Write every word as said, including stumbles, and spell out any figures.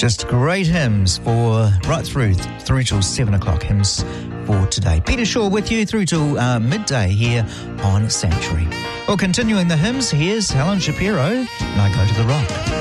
Just great hymns for right through through till seven o'clock hymns for today. Peter Shaw with you through till uh, midday here on Sanctuary. Well, continuing the hymns, here's Helen Shapiro and I Go to the Rock.